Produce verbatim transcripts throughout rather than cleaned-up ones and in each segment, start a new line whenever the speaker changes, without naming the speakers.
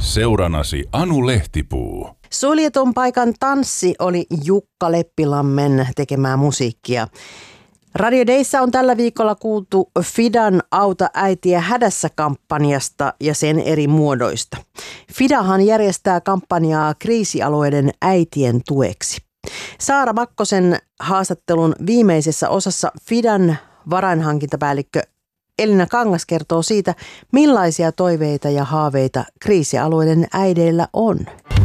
Seuranasi Anu Lehtipuu.
Suljetun paikan tanssi oli Jukka Leppilammen tekemää musiikkia. Radio Dayssä on tällä viikolla kuultu Fidan Auta äitiä hädässä -kampanjasta ja sen eri muodoista. Fidahan järjestää kampanjaa kriisialueiden äitien tueksi. Saara Makkosen haastattelun viimeisessä osassa Fidan varainhankintapäällikkö Elina Kangas kertoo siitä, millaisia toiveita ja haaveita kriisialueiden äideillä on.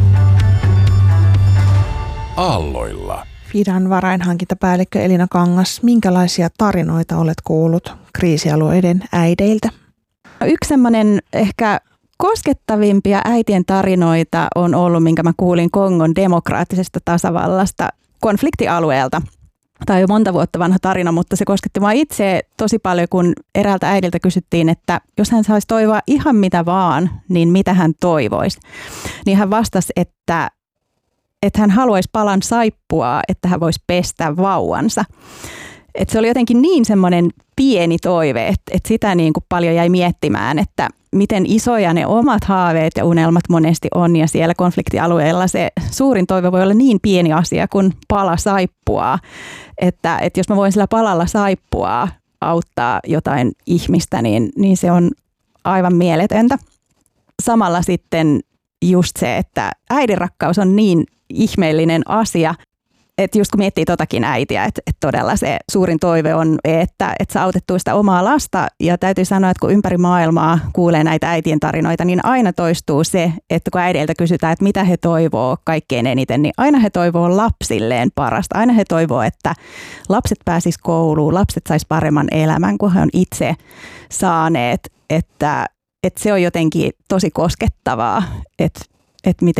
Aalloilla.
Fidan varainhankintapäällikkö Elina Kangas, minkälaisia tarinoita olet kuullut kriisialueiden äideiltä?
Yksi semmoinen ehkä koskettavimpia äitien tarinoita on ollut, minkä mä kuulin Kongon demokraattisesta tasavallasta konfliktialueelta. Tämä on jo monta vuotta vanha tarina, mutta se kosketti mua itse tosi paljon, kun eräältä äidiltä kysyttiin, että jos hän saisi toivoa ihan mitä vaan, niin mitä hän toivoisi. Niin hän vastasi, että, että hän haluaisi palan saippua, että hän voisi pestä vauvansa. Että se oli jotenkin niin semmoinen pieni toive, että, että sitä niin kuin paljon jäi miettimään, että miten isoja ne omat haaveet ja unelmat monesti on. Ja siellä konfliktialueella se suurin toive voi olla niin pieni asia kuin pala saippua. Että, että jos mä voin sillä palalla saippua auttaa jotain ihmistä, niin, niin se on aivan mieletöntä. Samalla sitten just se, että äidinrakkaus on niin ihmeellinen asia, että just kun miettii totakin äitiä, että, että todella se suurin toive on, että, että saa autettua sitä omaa lasta. Ja täytyy sanoa, että kun ympäri maailmaa kuulee näitä äitien tarinoita, niin aina toistuu se, että kun äideiltä kysytään, että mitä he toivoo kaikkein eniten, niin aina he toivoo lapsilleen parasta. Aina he toivoo, että lapset pääsis kouluun, lapset sais paremman elämän, kun he on itse saaneet. Että, että se on jotenkin tosi koskettavaa, että, että miten